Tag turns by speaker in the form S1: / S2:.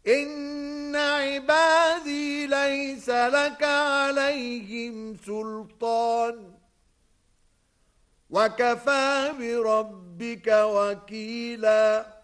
S1: إن عبادي ليس لك عليهم سلطان وكفى بربك وكيلا